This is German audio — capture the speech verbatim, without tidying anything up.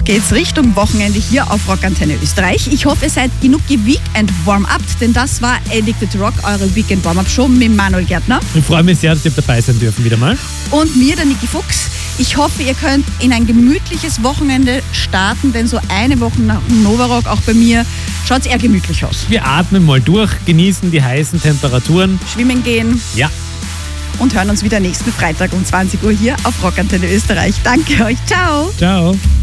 geht's Richtung Wochenende hier auf Rockantenne Österreich. Ich hoffe, ihr seid genug geweekend warm-upt, denn das war Addicted to Rock, eure Weekend Warm-Up-Show mit Manuel Gärtner. Ich freue mich sehr, dass ihr dabei sein dürfen wieder mal. Und mir, der Niki Fuchs. Ich hoffe, ihr könnt in ein gemütliches Wochenende starten, denn so eine Woche nach Novarock, auch bei mir, schaut es eher gemütlich aus. Wir atmen mal durch, genießen die heißen Temperaturen. Schwimmen gehen. Ja. Und hören uns wieder nächsten Freitag um zwanzig Uhr hier auf Rockantenne Österreich. Danke euch. Ciao. Ciao.